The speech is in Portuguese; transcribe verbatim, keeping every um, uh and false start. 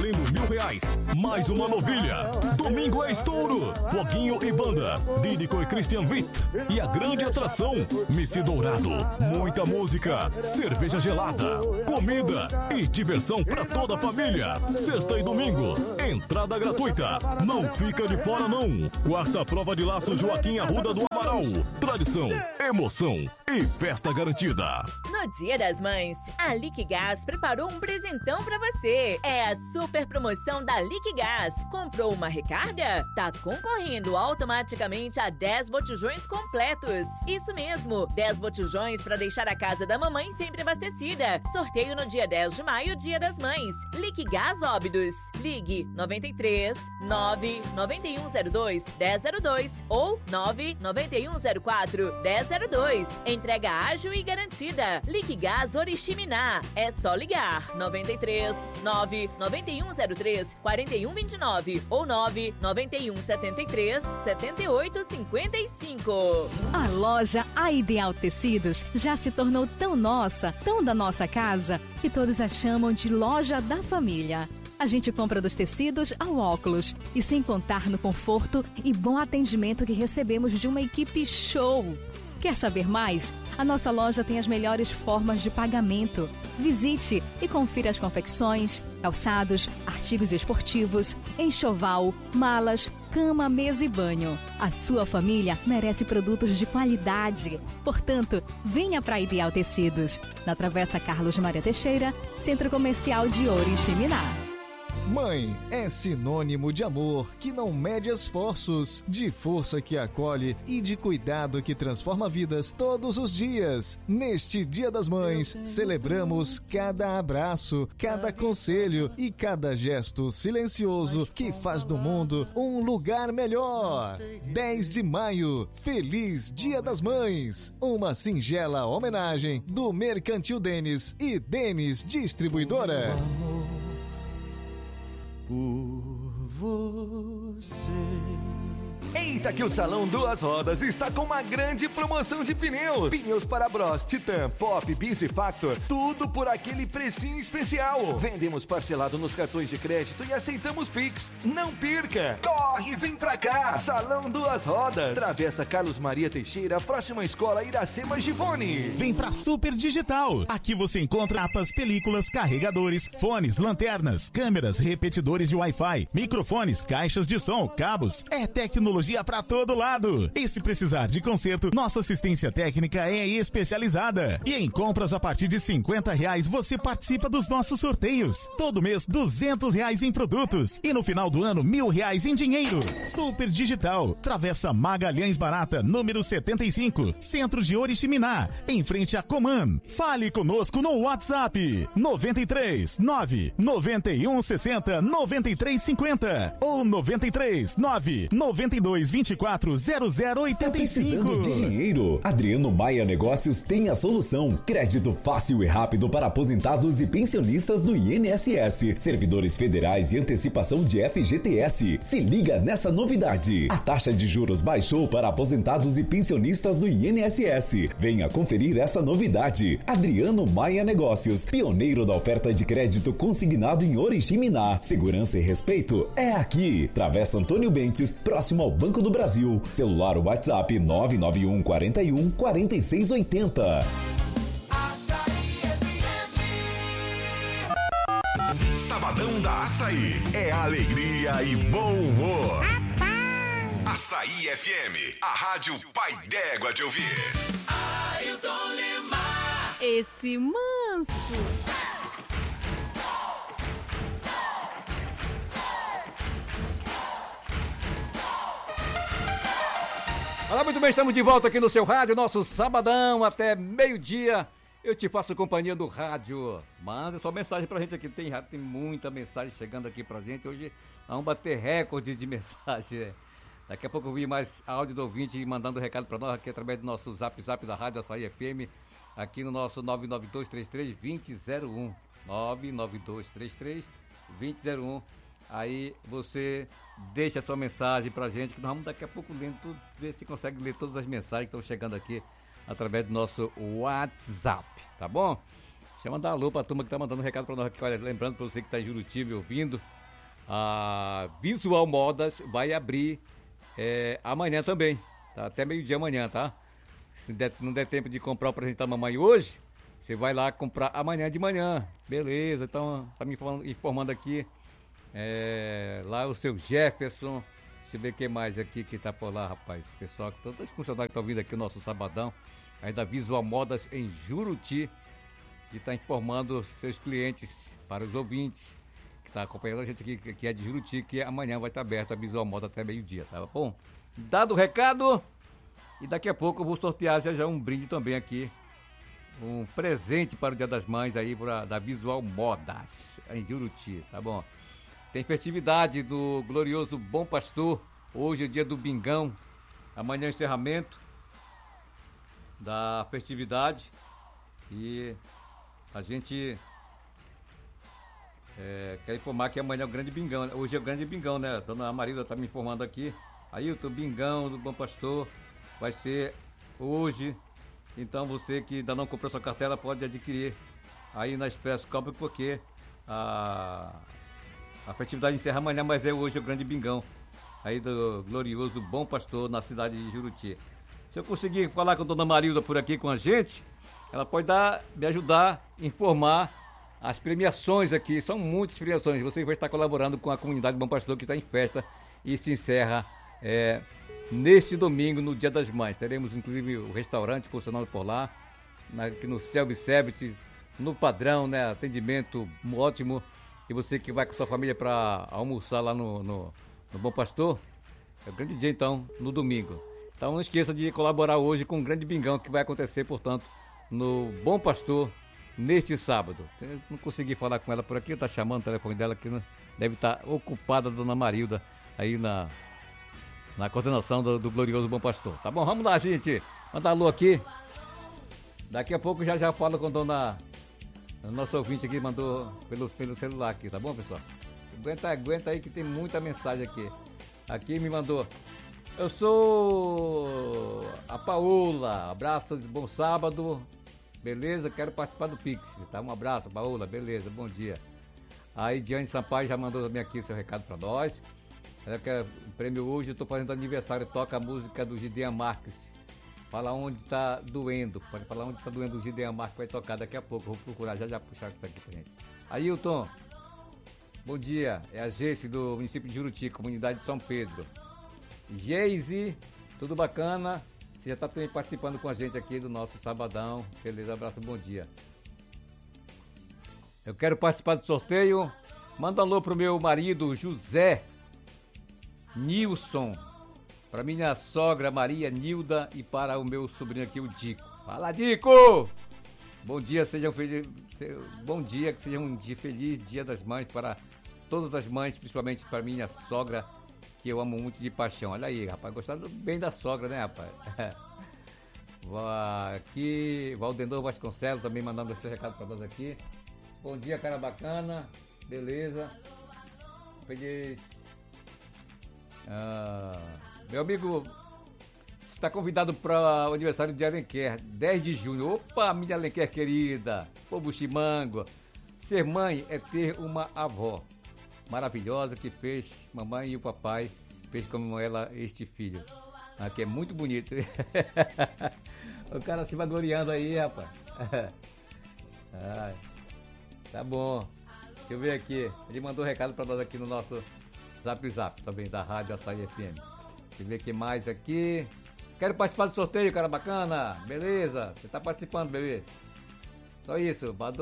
valendo mil reais. Mais uma novilha. Domingo é estouro. Foguinho e banda. Dírico e Christian Witt. E a grande atração, Messi Dourado. Muita música, cerveja gelada, comida e diversão pra toda a família. Sexta e domingo, entrada gratuita. Não fica de fora não. Quarta prova de laço Joaquim Arruda do Amaral. Tradição, emoção e festa garantida. No Dia das Mães, a Liquigás preparou um presentão pra você. É a super promoção da Liquigás. Comprou uma recarga? Tá concorrendo automaticamente a dez botijões completos. Isso mesmo, dez botijões pra deixar a casa da mamãe sempre abastecida. Sorteio no dia dez de maio, Dia das Mães. Liquigás Óbidos. Ligue noventa e três, nove nove um zero dois, um zero zero dois ou nove nove um zero quatro, um zero zero dois. Entrega ágil e garantida. Liquigás Oriximiná. É só ligar noventa e três, nove nove um zero três, quatro um dois nove ou nove nove um sete três, sete oito cinco cinco. A loja A Ideal Tecidos já se tornou tão nossa, tão da nossa casa, que todos a chamam de loja da família. A gente compra dos tecidos ao óculos e sem contar no conforto e bom atendimento que recebemos de uma equipe show. Quer saber mais? A nossa loja tem as melhores formas de pagamento. Visite e confira as confecções, calçados, artigos esportivos, enxoval, malas, cama, mesa e banho. A sua família merece produtos de qualidade. Portanto, venha para Ideal Tecidos, na Travessa Carlos Maria Teixeira, Centro Comercial de Oriximiná. Mãe é sinônimo de amor que não mede esforços, de força que acolhe e de cuidado que transforma vidas todos os dias. Neste Dia das Mães, celebramos cada abraço, cada conselho e cada gesto silencioso que faz do mundo um lugar melhor. dez de maio, feliz Dia das Mães! Uma singela homenagem do Mercantil Denis e Denis Distribuidora. Por você. Eita que o Salão Duas Rodas está com uma grande promoção de pneus. Pneus para Bros, Titan, Pop, Bis e Factor, tudo por aquele precinho especial. Vendemos parcelado nos cartões de crédito e aceitamos Pix. Não perca! Corre, vem pra cá! Salão Duas Rodas, Travessa Carlos Maria Teixeira, próxima à Escola Iracema Givone. Vem pra Super Digital. Aqui você encontra mapas, películas, carregadores, fones, lanternas, câmeras, repetidores de Wi-Fi, microfones, caixas de som, cabos. É tecnologia para todo lado. E se precisar de conserto, nossa assistência técnica é especializada. E em compras a partir de cinquenta reais você participa dos nossos sorteios. Todo mês duzentos reais em produtos e no final do ano mil reais em dinheiro. Super Digital, Travessa Magalhães Barata, número setenta e cinco, Centro de Oriximiná, em frente a Coman. Fale conosco no WhatsApp noventa e três, nove nove um sessenta, noventa e três cinquenta ou noventa e três, nove noventa e dois, vinte e quatro, zero zero oitenta e cinco. Precisando de dinheiro? Adriano Maia Negócios tem a solução. Crédito fácil e rápido para aposentados e pensionistas do I N S S, servidores federais e antecipação de F G T S. Se liga nessa novidade. A taxa de juros baixou para aposentados e pensionistas do I N S S. Venha conferir essa novidade. Adriano Maia Negócios, pioneiro da oferta de crédito consignado em Oriximiná. Segurança e respeito é aqui. Travessa Antônio Bentes, próximo ao Banco do Brasil. Celular WhatsApp nove nove um, quatro um, quatro seis oito zero. Sabadão da Açaí é alegria e bom humor. Açaí F M, a rádio pai d'égua de ouvir. Ailton Lima. Esse manso. Olá, muito bem, estamos de volta aqui no seu rádio, nosso sabadão até meio-dia. Eu te faço companhia do rádio. Manda sua mensagem pra gente aqui. Tem, tem muita mensagem chegando aqui pra gente. Hoje vamos bater recorde de mensagem. Daqui a pouco eu vi mais áudio do ouvinte mandando recado pra nós aqui através do nosso zap zap da Rádio Açaí F M. Aqui no nosso nove nove dois três três, dois zero zero um. nove nove dois três três, dois zero zero um. Aí você deixa a sua mensagem pra gente, que nós vamos daqui a pouco lendo tudo, ver se consegue ler todas as mensagens que estão chegando aqui através do nosso WhatsApp, tá bom? Deixa eu mandar alô pra turma que tá mandando recado pra nós aqui. Olha, lembrando pra você que tá em Juruti me ouvindo, a Visual Modas vai abrir é, amanhã também, tá? Até meio-dia amanhã, tá? Se der, não der tempo de comprar o presente da mamãe hoje, você vai lá comprar amanhã de manhã. Beleza, então tá me informando, informando aqui. É, lá o seu Jefferson. Deixa eu ver quem mais aqui que tá por lá, rapaz. Pessoal, todos os funcionários que estão vindo aqui no nosso sabadão, aí da Visual Modas em Juruti, e tá informando seus clientes, para os ouvintes, que tá acompanhando a gente aqui, que é de Juruti, que amanhã vai estar aberto a Visual Modas até meio-dia, tá bom? Dado o recado, e daqui a pouco eu vou sortear já já um brinde também aqui, um presente para o Dia das Mães aí pra, da Visual Modas em Juruti, tá bom? Tem festividade do glorioso Bom Pastor, hoje é dia do Bingão, amanhã é o encerramento da festividade e a gente é, quer informar que amanhã é o grande Bingão, hoje é o grande Bingão, né? Dona Marília tá me informando aqui, aí o Bingão do Bom Pastor vai ser hoje, então você que ainda não comprou sua cartela pode adquirir aí na Expresso Cobre, porque a, a festividade encerra amanhã, mas é hoje o grande Bingão aí do glorioso Bom Pastor na cidade de Juruti. Se eu conseguir falar com a Dona Marilda por aqui com a gente, ela pode dar, me ajudar a informar as premiações aqui. São muitas premiações. Você vai estar colaborando com a comunidade Bom Pastor, que está em festa e se encerra é, neste domingo, no Dia das Mães. Teremos inclusive o restaurante funcionando por lá, na, aqui no Selby Sebit, no padrão, né? Atendimento ótimo. E você que vai com sua família para almoçar lá no, no, no Bom Pastor, é o grande dia então, no domingo. Então não esqueça de colaborar hoje com o grande Bingão que vai acontecer, portanto, no Bom Pastor, neste sábado. Eu não consegui falar com ela por aqui, tá chamando o telefone dela que deve estar ocupada, a Dona Marilda, aí na, na coordenação do, do glorioso Bom Pastor. Tá bom? Vamos lá, gente. Manda alô aqui. Daqui a pouco já já falo com a Dona... O nosso ouvinte aqui mandou pelo, pelo celular aqui, tá bom, pessoal? Aguenta, aguenta aí que tem muita mensagem aqui. Aqui me mandou... Eu sou a Paola, abraço, bom sábado, beleza? Quero participar do Pix, tá? Um abraço, Paola, beleza, bom dia. Aí Diane Sampaio já mandou também aqui o seu recado pra nós. Ela quer o prêmio hoje, eu tô fazendo aniversário, toca a música do Gideon Marques. Fala onde tá doendo, pode falar onde tá doendo o Gideon Marques, vai tocar daqui a pouco, vou procurar, já já puxar isso aqui pra gente. Ailton, bom dia, é a Geice do município de Juruti, comunidade de São Pedro. Geise, tudo bacana? Você já está também participando com a gente aqui do nosso sabadão. Beleza, abraço, bom dia. Eu quero participar do sorteio. Manda um alô pro meu marido José Nilson, para minha sogra Maria Nilda e para o meu sobrinho aqui, o Dico. Fala, Dico! Bom dia, sejam felizes. Bom dia, que seja um dia feliz, Dia das Mães para todas as mães, principalmente para minha sogra, que eu amo muito de paixão. Olha aí, rapaz, gostando bem da sogra, né, rapaz? Aqui, Valdendor Vasconcelos também mandando esse recado para nós aqui. Bom dia, cara bacana, beleza. Feliz. Ah, meu amigo está convidado para o aniversário de Alenquer, dez de junho. Opa, minha Alenquer querida, povo chimango. Ser mãe é ter uma avó maravilhosa que fez mamãe e o papai, fez como ela este filho. Aqui é muito bonito. O cara se vangloriando aí, rapaz. Ai, tá bom. Deixa eu ver aqui. Ele mandou um recado pra nós aqui no nosso Zap Zap, também da Rádio Açaí F M. Deixa eu ver o que mais aqui. Quero participar do sorteio, cara bacana. Beleza? Você tá participando, bebê? Só isso.